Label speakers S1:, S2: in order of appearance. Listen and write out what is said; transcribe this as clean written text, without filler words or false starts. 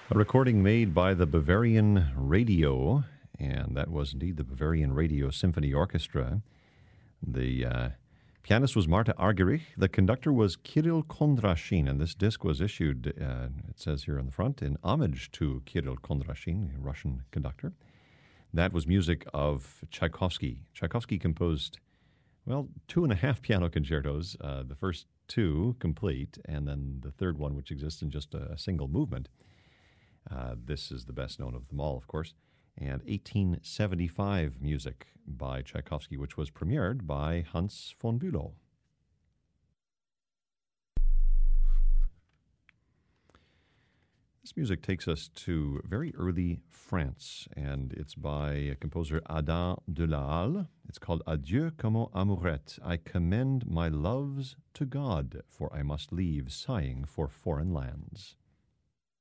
S1: A recording made by the Bavarian Radio, and that was indeed the Bavarian Radio Symphony Orchestra. The pianist was Marta Argerich. The conductor was Kirill Kondrashin, and this disc was issued, it says here on the front, in homage to Kirill Kondrashin, a Russian conductor. That was music of Tchaikovsky. Tchaikovsky composed, 2.5 piano concertos, the first two complete, and then the third one, which exists in just a single movement. This is the best known of them all, of course. And 1875 music by Tchaikovsky, which was premiered by Hans von Bülow. This music takes us to very early France, and it's by composer Adam de la Halle. It's called Adieu comme amourette. I commend my loves to God, for I must leave sighing for foreign lands.